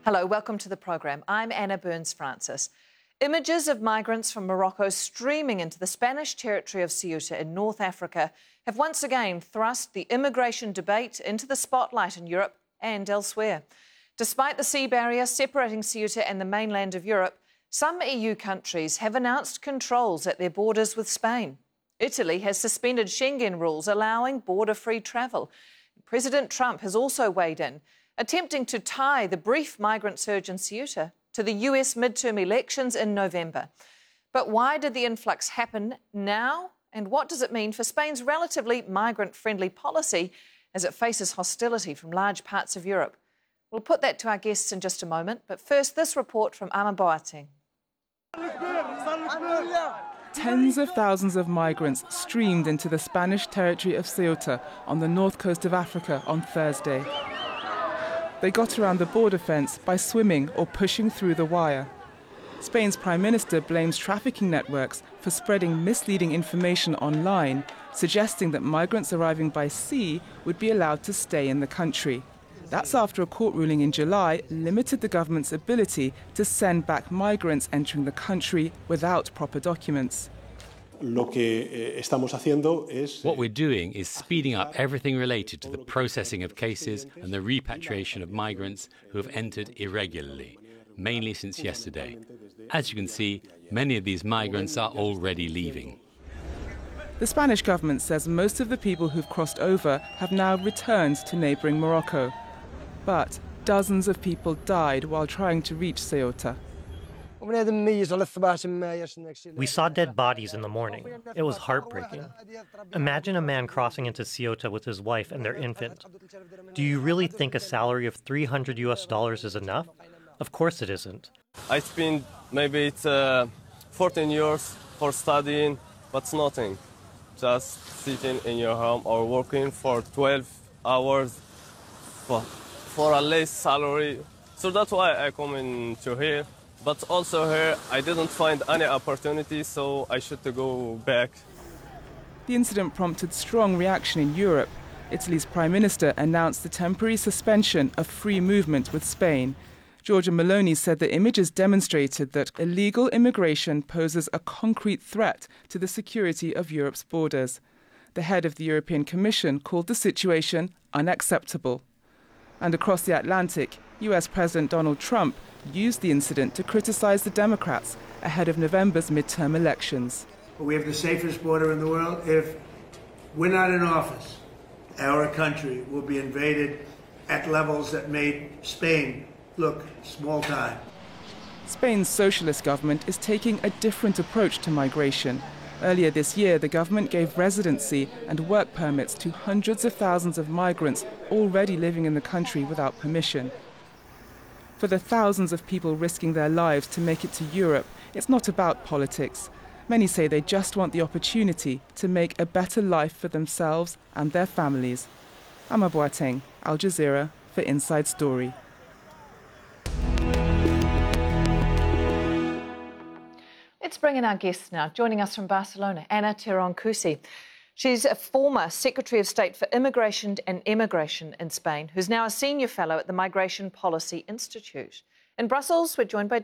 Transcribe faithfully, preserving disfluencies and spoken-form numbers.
Hello, welcome to the programme. I'm Anna Burns-Francis. Images of migrants from Morocco streaming into the Spanish territory of Ceuta in North Africa have once again thrust the immigration debate into the spotlight in Europe and elsewhere. Despite the sea barrier separating Ceuta and the mainland of Europe, some E U countries have announced controls at their borders with Spain. Italy has suspended Schengen rules allowing border-free travel. President Trump has also weighed in, attempting to tie the brief migrant surge in Ceuta to the U S midterm elections in November. But why did the influx happen now? And what does it mean for Spain's relatively migrant-friendly policy as it faces hostility from large parts of Europe? We'll put that to our guests in just a moment. But first, this report from Ama Boateng. Tens of thousands of migrants streamed into the Spanish territory of Ceuta on the north coast of Africa on Thursday. They got around the border fence by swimming or pushing through the wire. Spain's Prime Minister blames trafficking networks for spreading misleading information online, suggesting that migrants arriving by sea would be allowed to stay in the country. That's after a court ruling in July limited the government's ability to send back migrants entering the country without proper documents. What we're doing is speeding up everything related to the processing of cases and the repatriation of migrants who have entered irregularly, mainly since yesterday. As you can see, many of these migrants are already leaving. The Spanish government says most of the people who've crossed over have now returned to neighbouring Morocco. But dozens of people died while trying to reach Ceuta. We saw dead bodies in the morning. It was heartbreaking. Imagine a man crossing into Ceuta with his wife and their infant. Do you really think a salary of three hundred U S dollars is enough? Of course it isn't. I spent maybe it's uh, fourteen years for studying, but it's nothing. Just sitting in your home or working for twelve hours for, for a less salary. So that's why I come into here. But also here, I didn't find any opportunity, so I should go back. The incident prompted strong reaction in Europe. Italy's Prime Minister announced the temporary suspension of free movement with Spain. Giorgia Meloni said the images demonstrated that illegal immigration poses a concrete threat to the security of Europe's borders. The head of the European Commission called the situation unacceptable. And across the Atlantic, U S President Donald Trump used the incident to criticize the Democrats ahead of November's midterm elections. We have the safest border in the world. If we're not in office, our country will be invaded at levels that made Spain look small time. Spain's socialist government is taking a different approach to migration. Earlier this year, the government gave residency and work permits to hundreds of thousands of migrants already living in the country without permission. For the thousands of people risking their lives to make it to Europe, it's not about politics. Many say they just want the opportunity to make a better life for themselves and their families. Ama Boateng, Al Jazeera for Inside Story. Let's bring in our guests now. Joining us from Barcelona, Ana Tirón-Cusi. She's a former Secretary of State for Immigration and Emigration in Spain, who's now a Senior Fellow at the Migration Policy Institute. In Brussels, we're joined by